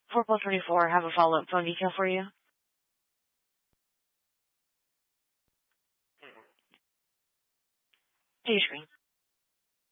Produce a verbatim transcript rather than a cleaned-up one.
four plus twenty-four, have a follow-up phone detail for you. To your screen.